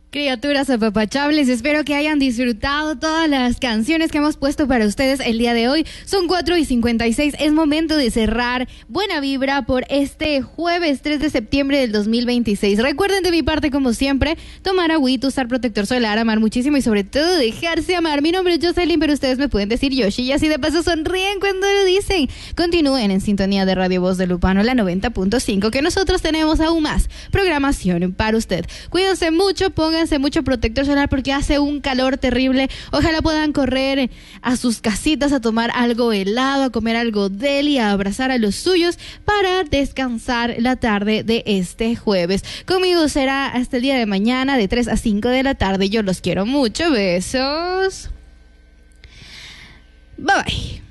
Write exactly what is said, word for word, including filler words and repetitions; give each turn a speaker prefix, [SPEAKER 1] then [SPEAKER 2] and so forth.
[SPEAKER 1] Criaturas apapachables, espero que hayan disfrutado todas las canciones que hemos puesto para ustedes el día de hoy. Son cuatro y cincuenta y seis, es momento de cerrar buena vibra por este jueves tres de septiembre del dos mil veintiséis. Recuerden de mi parte, como siempre, tomar agüita, usar protector solar, amar muchísimo y sobre todo dejarse amar. Mi nombre es Jocelyn, pero ustedes me pueden decir Yoshi y así de paso sonríen cuando lo dicen. Continúen en sintonía de Radio Voz de Lupano, la noventa punto cinco, que nosotros tenemos aún más programación para usted. Cuídense mucho, pongan mucho protector solar porque hace un calor terrible. Ojalá puedan correr a sus casitas a tomar algo helado, a comer algo deli, a abrazar a los suyos para descansar la tarde de este jueves. Conmigo será hasta el día de mañana de tres a cinco de la tarde. Yo los quiero mucho. Besos. Bye bye.